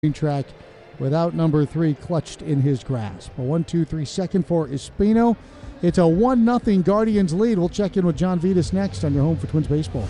track without number 3 clutched in his grasp. A 1-2-3 second for Espino. It's a 1-0 Guardians lead. We'll check in with John Vitas next on your home for Twins baseball.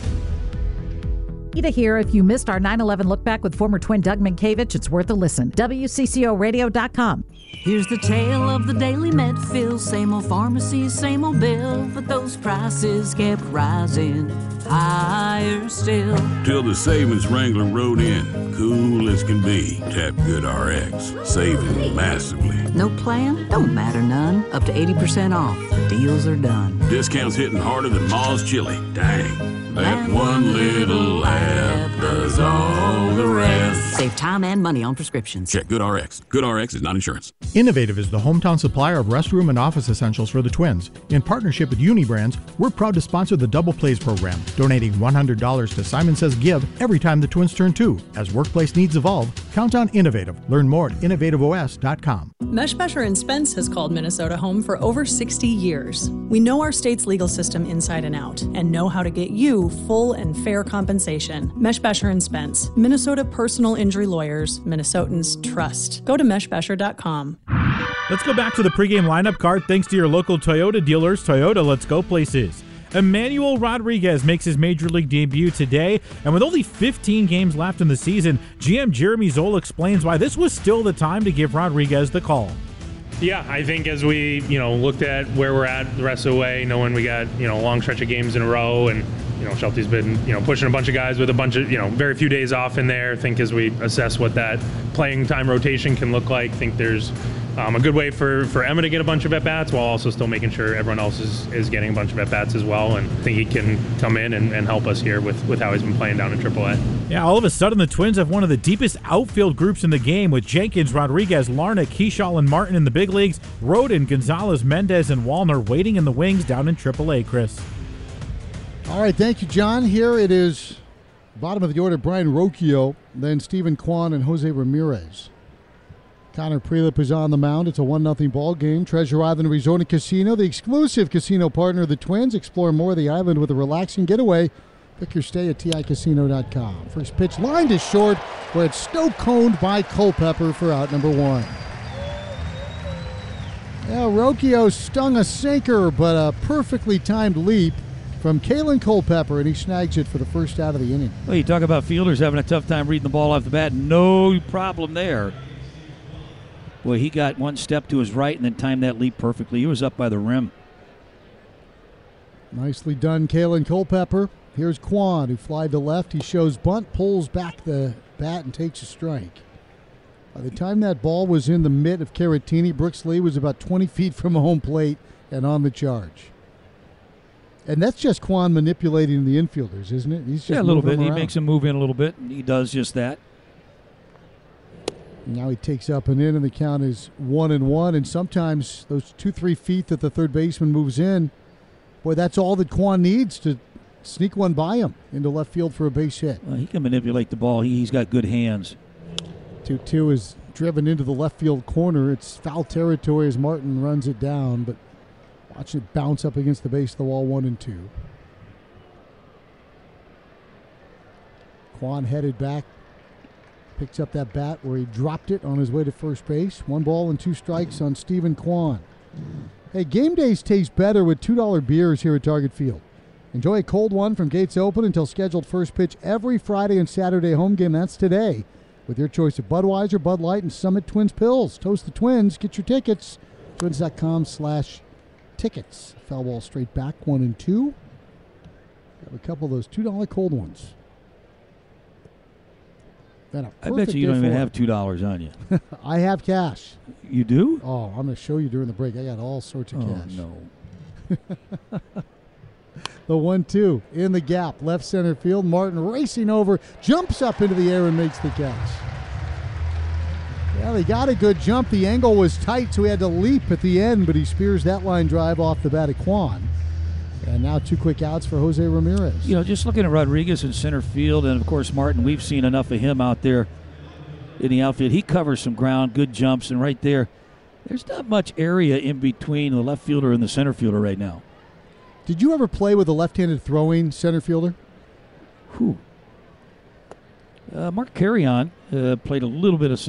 Ida here. If you missed our 9/11 look back with former Twin Doug Minkiewicz, it's worth a listen. WCCOradio.com. Here's the tale of the daily Medfill. Same old pharmacies, same old bill, but those prices kept rising higher still. Till the savings Wrangler rode in, cool as can be. Tap GoodRx, saving massively. No plan? Don't matter none. Up to 80% off. Deals are done. Discounts hitting harder than Ma's chili. Dang. That one little app does all the rest. Save time and money on prescriptions. Check GoodRx. GoodRx is not insurance. Innovative is the hometown supplier of restroom and office essentials for the Twins. In partnership with Unibrands, we're proud to sponsor the Double Plays program, donating $100 to Simon Says Give every time the Twins turn 2. As workplace needs evolve, count on Innovative. Learn more at innovativeos.com. Meshbesher & Spence has called Minnesota home for over 60 years. We know our state's legal system inside and out and know how to get you full and fair compensation. Meshbesher & Spence, Minnesota personal injury lawyers, Minnesotans trust. Go to meshbesher.com. Let's go back to the pregame lineup card thanks to your local Toyota dealers. Toyota, let's go places. Emmanuel Rodriguez makes his Major League debut today, and with only 15 games left in the season, GM Jeremy Zoll explains why this was still the time to give Rodriguez the call. Yeah, I think as we, looked at where we're at the rest of the way, knowing we got, a long stretch of games in a row, and, Shelty's been, pushing a bunch of guys with a bunch of, very few days off in there. I think as we assess what that playing time rotation can look like, I think there's a good way for Emma to get a bunch of at-bats while also still making sure everyone else is getting a bunch of at-bats as well. And I think he can come in and help us here with how he's been playing down in AAA. Yeah, all of a sudden the Twins have one of the deepest outfield groups in the game with Jenkins, Rodriguez, Larnach, Keyshaw, and Martin in the big leagues, Rodin, Gonzalez, Mendez, and Wallner waiting in the wings down in AAA, Chris. All right, thank you, John. Here it is, bottom of the order, Brian Rocchio, then Stephen Kwan and Jose Ramirez. Connor Prelip is on the mound. It's a 1-0 ball game. Treasure Island Resort and Casino, the exclusive casino partner of the Twins. Explore more of the island with a relaxing getaway. Book your stay at TICasino.com. First pitch lined is short, where it's snow-coned by Culpepper for out number 1. Yeah, Rocchio stung a sinker, but a perfectly timed leap from Kalen Culpepper, and he snags it for the first out of the inning. Well, you talk about fielders having a tough time reading the ball off the bat. No problem there. Boy, he got one step to his right and then timed that leap perfectly. He was up by the rim. Nicely done, Kalen Culpepper. Here's Kwan, who flied to left. He shows bunt, pulls back the bat, and takes a strike. By the time that ball was in the mitt of Caratini, Brooks Lee was about 20 feet from home plate and on the charge. And that's just Kwan manipulating the infielders, isn't it? He's just a little bit. He around. makes him move in a little bit, and he does just that. Now he takes up and in, and the count is 1-1. And sometimes those 2-3 feet that the third baseman moves in, boy, that's all that Kwan needs to sneak one by him into left field for a base hit. Well, he can manipulate the ball. He's got good hands. 2-2 is driven into the left field corner. It's foul territory as Martin runs it down, but watch it bounce up against the base of the wall, 1-2. Kwan headed back. Picks up that bat where he dropped it on his way to first base. 1 ball and 2 strikes on Stephen Kwan. Hey, game days taste better with $2 beers here at Target Field. Enjoy a cold one from gates open until scheduled first pitch every Friday and Saturday home game. That's today with your choice of Budweiser, Bud Light, and Summit Twins Pills. Toast the Twins. Get your tickets. Twins.com/tickets. Foul ball straight back, 1-2. Have a couple of those $2 cold ones. I bet you don't even have $2 on you. I have cash. You do? Oh, I'm going to show you during the break. I got all sorts of cash. Oh, no. The 1-2 in the gap, left center field. Martin racing over, jumps up into the air and makes the catch. Well, he got a good jump. The angle was tight, so he had to leap at the end, but he spears that line drive off the bat of Kwan. And now 2 quick outs for Jose Ramirez. Just looking at Rodriguez in center field, and, of course, Martin, we've seen enough of him out there in the outfield. He covers some ground, good jumps, and right there, there's not much area in between the left fielder and the center fielder right now. Did you ever play with a left-handed throwing center fielder? Mark Carrion played a little bit of